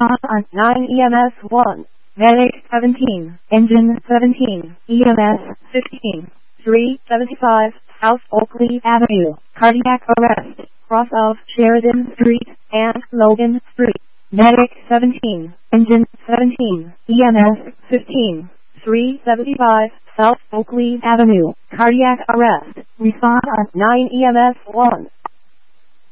Respond on 9 EMS 1. Medic 17. Engine 17. EMS 15. 375 South Oakley Avenue. Cardiac arrest. Cross of Sheridan Street and Logan Street. Medic 17. Engine 17. EMS 15. 375 South Oakley Avenue. Cardiac arrest. Respond on 9 EMS 1.